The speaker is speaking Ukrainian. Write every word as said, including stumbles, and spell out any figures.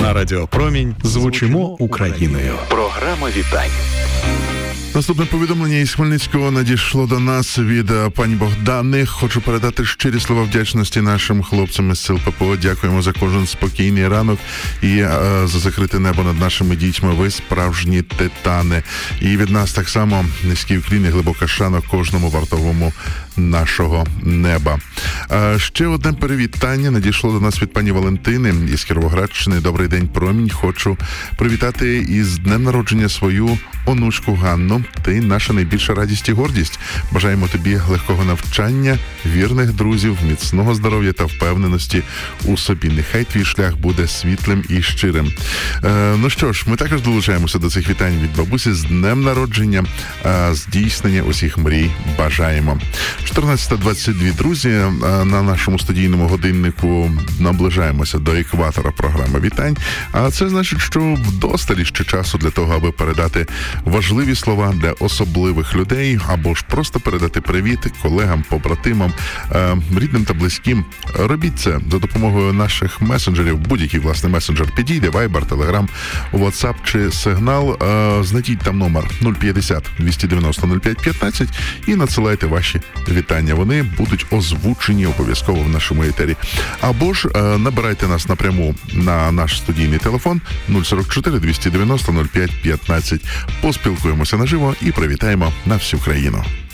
На Радіо Промінь звучимо Україною. Програма вітань. Наступне повідомлення із Хмельницького надійшло до нас від пані Богдани. Хочу передати щирі слова вдячності нашим хлопцям із сил ППО. Дякуємо за кожен спокійний ранок і е, за закрите небо над нашими дітьми. Ви справжні титани. І від нас так само низький уклін і глибока шана кожному вартовому нашого неба. Е, ще одне привітання надійшло до нас від пані Валентини із Кіровоградщини. Добрий день, Промінь. Хочу привітати із днем народження свою онучку Ганну. Ти наша найбільша радість і гордість. Бажаємо тобі легкого навчання, вірних друзів, міцного здоров'я та впевненості у собі. Нехай твій шлях буде світлим і щирим. Е, ну що ж, ми також долучаємося до цих вітань від бабусі з днем народження, е, здійснення усіх мрій бажаємо. чотирнадцята двадцять два, друзі, е, на нашому студійному годиннику наближаємося до екватора програми вітань, а це значить, що вдосталі ще часу для того, аби передати важливі слова для особливих людей, або ж просто передати привіт колегам, побратимам, е, рідним та близьким. Робіть це за допомогою наших месенджерів. Будь-який, власне, месенджер підійде, Viber, Telegram, WhatsApp чи Сигнал. Е, знайдіть там номер нуль п'ятдесят двісті дев'яносто нуль п'ять п'ятнадцять і надсилайте ваші вітання. Вони будуть озвучені обов'язково в нашому етері. Або ж е, набирайте нас напряму на наш студійний телефон нуль сорок чотири двісті дев'яносто нуль п'ять п'ятнадцять. Поспілкуємося наживо і привітаємо на всю країну.